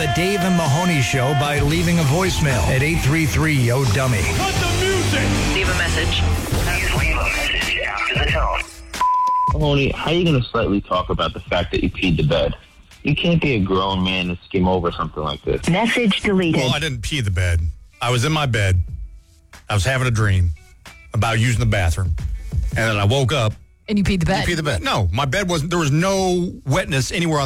the Dave and Mahoney Show by leaving a voicemail at 833-YO-DUMMY. Cut the music! Leave a message. Please leave a message after the tone. Mahoney, how are you going to slightly talk about the fact that you peed the bed? You can't be a grown man and skim over something like this. Message deleted. Well, I didn't pee the bed. I was in my bed. I was having a dream about using the bathroom. And then I woke up. And you peed the bed. You peed the bed. No, my bed wasn't, there was no wetness anywhere on